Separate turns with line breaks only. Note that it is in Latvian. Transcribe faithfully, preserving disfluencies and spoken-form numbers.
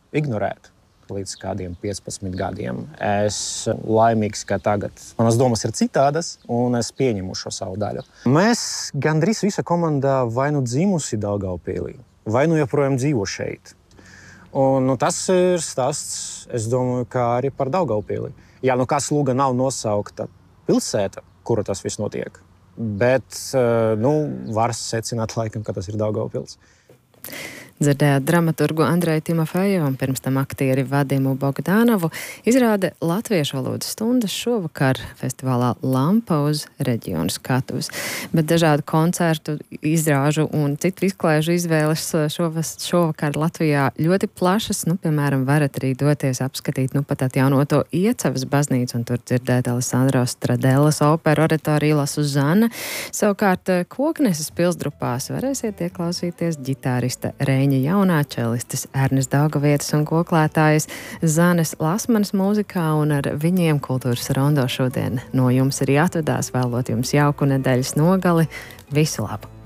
ignorēt līdz kādiem piecpadsmit gadiem. Es laimīgs, ka tagad manas domas ir citādas, un es pieņemu šo savu daļu. Mēs gandrīz visa komanda vai nu dzimusi Daugavpilī, vai nu joprojām dzīvo šeit. Un nu, tas ir stāsts, es domāju, kā arī par Daugavpili. Jā, nu kā Sluga nav nosaukta pilsēta, kura tas viss notiek, bet nu, var secināt laikam, ka tas ir Daugavpils.
Dzirdējāt dramaturgu Andreju Timofejevu un pirms tam aktieri Vadimu Bogdanovu. Izrāde latviešu valodas stundas šovakar festivālā Lampa uz reģionu skatuves. Bet dažādu koncertu, izrāžu un citu izklaižu izvēles šovas, šovakar Latvijā ļoti plašas. Nu, piemēram, varat arī doties apskatīt nu pat atjaunoto Iecavas baznīcu un tur dzirdēt Alessandro Stradellas operu oratoriju La Suzana. Savukārt Kokneses pilsdrupās varēsiet ieklausīties ģitārista Reņa jaunā, čelistes Ernest Daugavietis un koklētājas Zanes Lasmanas mūzikā, un ar viņiem Kultūras rondo šodien no jums arī atvedās, vēlot jums jauku nedēļas nogali. Visu labu!